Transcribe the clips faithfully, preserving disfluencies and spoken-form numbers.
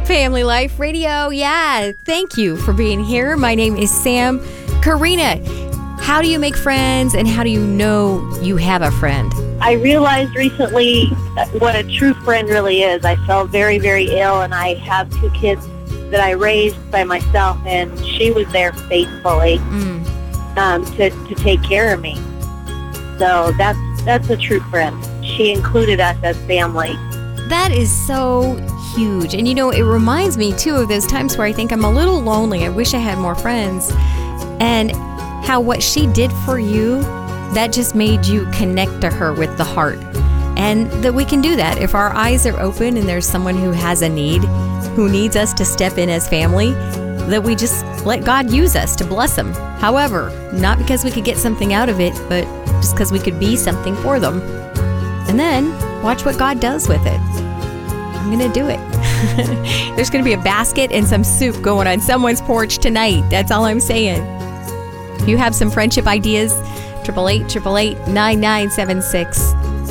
Family Life Radio. Yeah, thank you for being here. My name is Sam. Karina, how do you make friends and how do you know you have a friend? I realized recently what a true friend really is. I fell very, very ill, and I have two kids that I raised by myself, and she was there faithfully mm. um, to, to take care of me. So that's that's a true friend. She included us as family. That is so huge. And you know, it reminds me too of those times where I think I'm a little lonely. I wish I had more friends. And how what she did for you, that just made you connect to her with the heart. And that we can do that. If our eyes are open and there's someone who has a need, who needs us to step in as family, that we just let God use us to bless them. However, not because we could get something out of it, but just because we could be something for them. And then watch what God does with it. I'm going to do it. There's going to be a basket and some soup going on someone's porch tonight. That's all I'm saying. If you have some friendship ideas, eight eight eight, eight eight eight, nine nine seven six.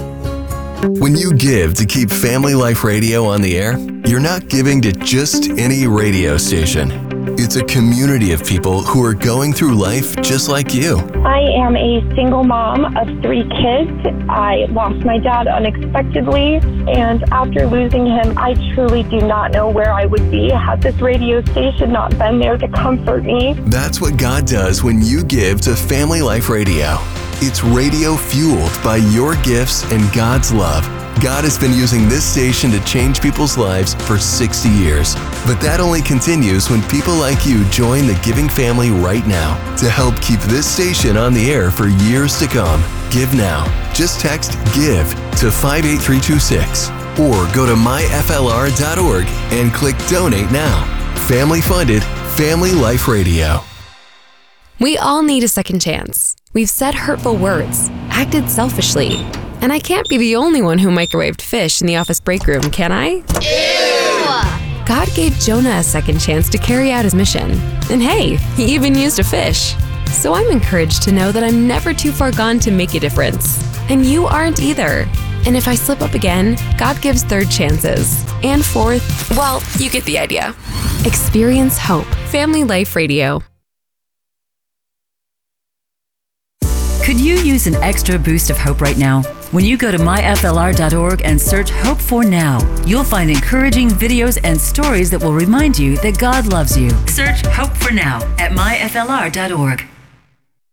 When you give to keep Family Life Radio on the air, you're not giving to just any radio station. It's a community of people who are going through life just like you. I am a single mom of three kids. I lost my dad unexpectedly, and after losing him, I truly do not know where I would be had this radio station not been there to comfort me. That's what God does when you give to Family Life Radio. It's radio fueled by your gifts and God's love. God has been using this station to change people's lives for sixty years. But that only continues when people like you join the giving family right now to help keep this station on the air for years to come. Give now. Just text GIVE to five eight three two six or go to my f l r dot org and click Donate Now. Family funded, Family Life Radio. We all need a second chance. We've said hurtful words, acted selfishly, and I can't be the only one who microwaved fish in the office break room, can I? Ew! God gave Jonah a second chance to carry out his mission. And hey, he even used a fish. So I'm encouraged to know that I'm never too far gone to make a difference. And you aren't either. And if I slip up again, God gives third chances. And fourth, well, you get the idea. Experience hope. Family Life Radio. Could you use an extra boost of hope right now? When you go to my f l r dot org and search Hope for Now, you'll find encouraging videos and stories that will remind you that God loves you. Search Hope for Now at my f l r dot org.